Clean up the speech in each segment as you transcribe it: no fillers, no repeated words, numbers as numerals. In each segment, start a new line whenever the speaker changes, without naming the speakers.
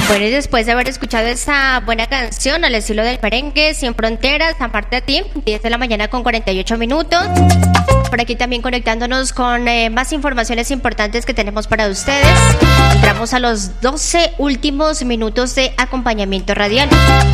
Bueno, y después de haber escuchado esta buena canción al estilo del merengue, Sin Fronteras, aparte a ti, 10 de la mañana con 48 minutos. Por aquí también conectándonos con más informaciones importantes que tenemos para ustedes. Entramos a los 12 últimos minutos de acompañamiento radial.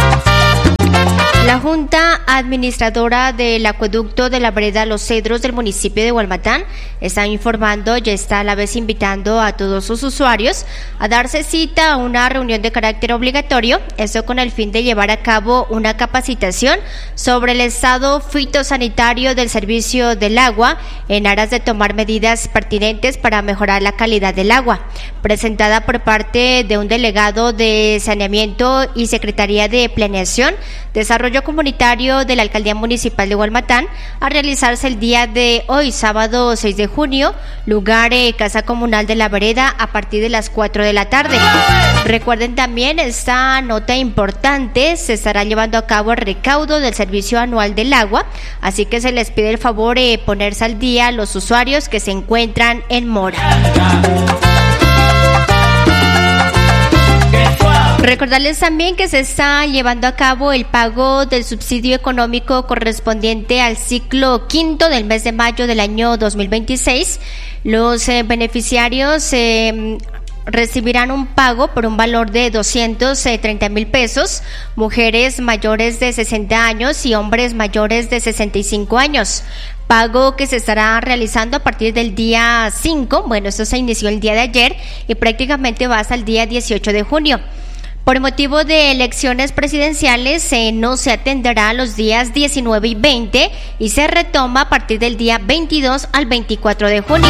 La Junta Administradora del Acueducto de la Vereda Los Cedros del municipio de Hualmatán está informando y está a la vez invitando a todos sus usuarios a darse cita a una reunión de carácter obligatorio, esto con el fin de llevar a cabo una capacitación sobre el estado fitosanitario del servicio del agua en aras de tomar medidas pertinentes para mejorar la calidad del agua, presentada por parte de un delegado de Saneamiento y Secretaría de Planeación, Desarrollo Comunitario de la Alcaldía Municipal de Hualmatán, a realizarse el día de hoy, sábado 6 de junio, lugar Casa Comunal de la Vereda, a partir de las 4 de la tarde. Recuerden también esta nota importante: se estará llevando a cabo el recaudo del servicio anual del agua, así que se les pide el favor ponerse al día a los usuarios que se encuentran en mora. Recordarles también que se está llevando a cabo el pago del subsidio económico correspondiente al ciclo quinto del mes de mayo del año 2026. Los beneficiarios recibirán un pago por un valor de 230,000 pesos, mujeres mayores de 60 años y hombres mayores de 65 años. Pago que se estará realizando a partir del día 5, bueno, esto se inició el día de ayer y prácticamente va hasta el día 18 de junio. Por motivo de elecciones presidenciales, no se atenderá los días 19 y 20 y se retoma a partir del día 22 al 24 de junio.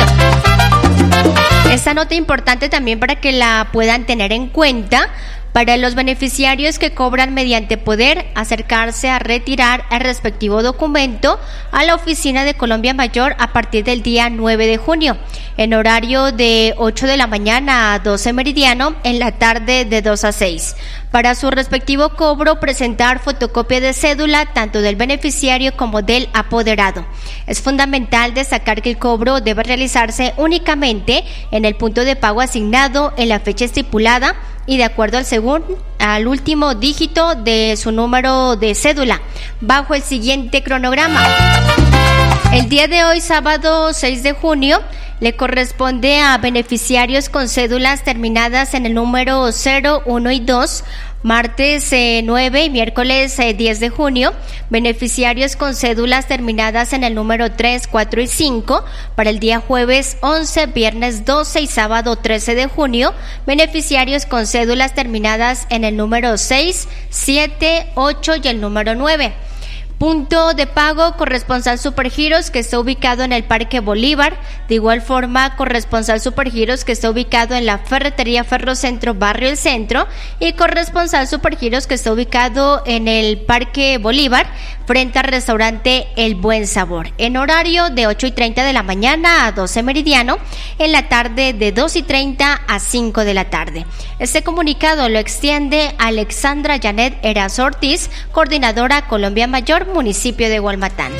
Esta nota importante también para que la puedan tener en cuenta. Para los beneficiarios que cobran mediante poder, acercarse a retirar el respectivo documento a la oficina de Colombia Mayor a partir del día 9 de junio, en horario de 8 de la mañana a 12 meridiano, en la tarde de 2 a 6. Para su respectivo cobro, presentar fotocopia de cédula tanto del beneficiario como del apoderado. Es fundamental destacar que el cobro debe realizarse únicamente en el punto de pago asignado en la fecha estipulada y de acuerdo al último dígito de su número de cédula, bajo el siguiente cronograma. El día de hoy, sábado 6 de junio, le corresponde a beneficiarios con cédulas terminadas en el número 0, 1 y 2, martes 9 y miércoles 10 de junio, beneficiarios con cédulas terminadas en el número 3, 4 y 5, para el día jueves 11, viernes 12 y sábado 13 de junio, beneficiarios con cédulas terminadas en el número 6, 7, 8 y el número 9. Punto de pago: corresponsal Supergiros, que está ubicado en el Parque Bolívar. De igual forma, corresponsal Supergiros, que está ubicado en la Ferretería Ferrocentro, Barrio El Centro, y corresponsal Supergiros, que está ubicado en el Parque Bolívar, frente al restaurante El Buen Sabor, en horario de 8:30 de la mañana a 12 meridiano, en la tarde de 2:30 a 5 de la tarde. Este comunicado lo extiende Alexandra Janet Erazo Ortiz, coordinadora Colombia Mayor, municipio de Hualmatán.